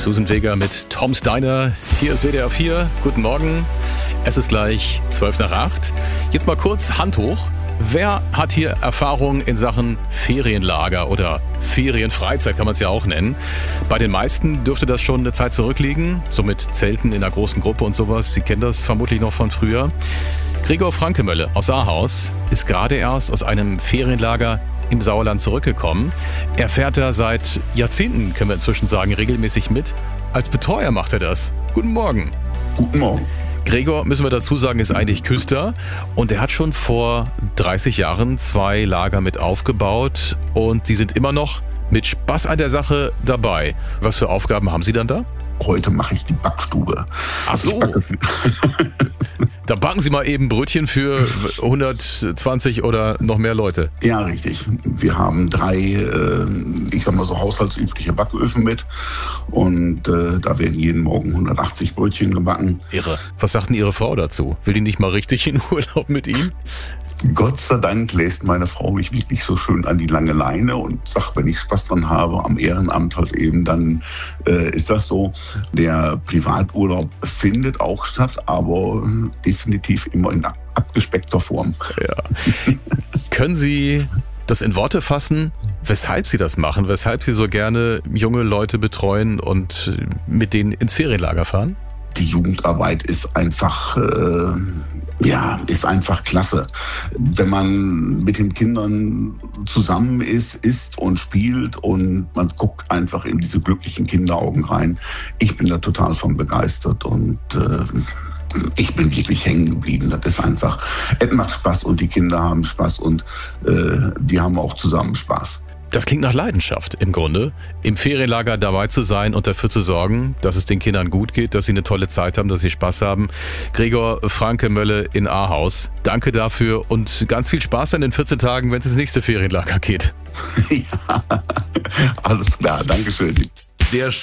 Susan Vega mit Tom Steiner. Hier ist WDR 4. Guten Morgen. Es ist gleich 7:55. Jetzt mal kurz Hand hoch. Wer hat hier Erfahrung in Sachen Ferienlager oder Ferienfreizeit, kann man es ja auch nennen? Bei den meisten dürfte das schon eine Zeit zurückliegen, so mit Zelten in einer großen Gruppe und sowas. Sie kennen das vermutlich noch von früher. Gregor Frankemölle aus Ahaus ist gerade erst aus einem Ferienlager im Sauerland zurückgekommen. Er fährt da seit Jahrzehnten, können wir inzwischen sagen, regelmäßig mit. Als Betreuer macht er das. Guten Morgen. Guten Morgen. Gregor, müssen wir dazu sagen, ist eigentlich Küster und er hat schon vor 30 Jahren 2 Lager mit aufgebaut und Sie sind immer noch mit Spaß an der Sache dabei. Was für Aufgaben haben Sie dann da? Heute mache ich die Backstube. Ach so. Da backen Sie mal eben Brötchen für 120 oder noch mehr Leute. Ja, richtig. Wir haben 3, ich sag mal so haushaltsübliche Backöfen mit und da werden jeden Morgen 180 Brötchen gebacken. Irre. Was sagt denn Ihre Frau dazu? Will die nicht mal richtig in Urlaub mit ihm? Gott sei Dank lässt meine Frau mich wirklich so schön an die lange Leine und sagt, wenn ich Spaß dran habe, am Ehrenamt halt eben, dann ist das so. Der Privaturlaub findet auch statt, aber definitiv immer in abgespeckter Form. Ja. Können Sie das in Worte fassen, weshalb Sie das machen, weshalb Sie so gerne junge Leute betreuen und mit denen ins Ferienlager fahren? Die Jugendarbeit ist einfach, ist einfach klasse. Wenn man mit den Kindern zusammen isst und spielt und man guckt einfach in diese glücklichen Kinderaugen rein. Ich bin da total von begeistert und ich bin wirklich hängen geblieben. Das ist einfach, es macht Spaß und die Kinder haben Spaß und wir haben auch zusammen Spaß. Das klingt nach Leidenschaft im Grunde, im Ferienlager dabei zu sein und dafür zu sorgen, dass es den Kindern gut geht, dass sie eine tolle Zeit haben, dass sie Spaß haben. Gregor Frankemölle in Ahaus, danke dafür und ganz viel Spaß dann in 14 Tagen, wenn es ins nächste Ferienlager geht. Ja, alles klar, danke schön. Der